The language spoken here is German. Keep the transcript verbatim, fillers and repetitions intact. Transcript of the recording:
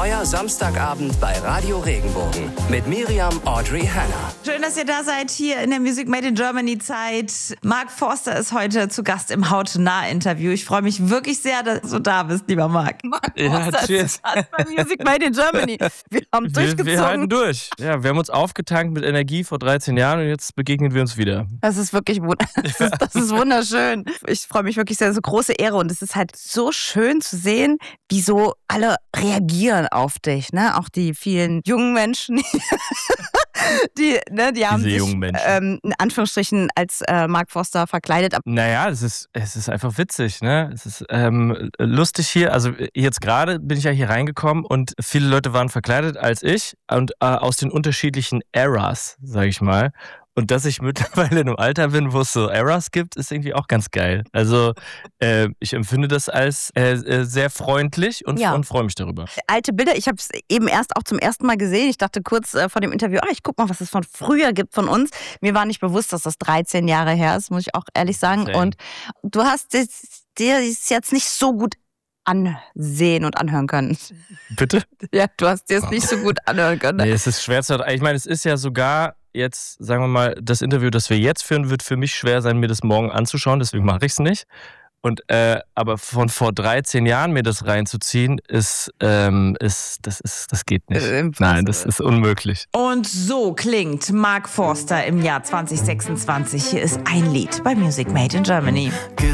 Euer Samstagabend bei Radio Regenbogen mit Miriam Audrey Hanna. Schön, dass ihr da seid hier in der Music Made in Germany Zeit. Mark Forster ist heute zu Gast im Hautnah-Interview. Ich freue mich wirklich sehr, dass du da bist, lieber Mark. Mark ja, Forster ist zu Gast bei Music Made in Germany. Wir haben durchgezogen. Wir, wir halten durch. Ja, wir haben uns aufgetankt mit Energie vor dreizehn Jahren und jetzt begegnen wir uns wieder. Das ist wirklich das ist, das ist wunderschön. Ich freue mich wirklich sehr, so große Ehre und es ist halt so schön zu sehen, wie so alle reagieren auf dich, ne? Auch die vielen jungen Menschen, die, ne, die haben Diese sich ähm, in Anführungsstrichen als äh, Mark Forster verkleidet. Naja, es ist, es ist einfach witzig, ne? Es ist ähm, lustig hier. Also jetzt gerade bin ich ja hier reingekommen und viele Leute waren verkleidet als ich und äh, aus den unterschiedlichen Eras, sag ich mal. Und dass ich mittlerweile in einem Alter bin, wo es so Eras gibt, ist irgendwie auch ganz geil. Also äh, ich empfinde das als äh, sehr freundlich und, ja. und freue mich darüber. Alte Bilder, ich habe es eben erst auch zum ersten Mal gesehen. Ich dachte kurz äh, vor dem Interview, ah, ich guck mal, was es von früher gibt von uns. Mir war nicht bewusst, dass das dreizehn Jahre her ist, muss ich auch ehrlich sagen. Same. Und du hast dir es jetzt nicht so gut ansehen und anhören können. Bitte? Ja, du hast dir es nicht so gut anhören können. Nee, es ist schwer zu... Ich meine, es ist ja sogar... Jetzt, sagen wir mal, das Interview, das wir jetzt führen, wird für mich schwer sein, mir das morgen anzuschauen, deswegen mache ich es nicht. Und, äh, aber von vor dreizehn Jahren mir das reinzuziehen, ist, ähm, ist, das ist, das geht nicht. Äh, Nein, das ist unmöglich. Und so klingt Mark Forster im Jahr zwanzig sechsundzwanzig. Hier ist ein Lied bei Music Made in Germany.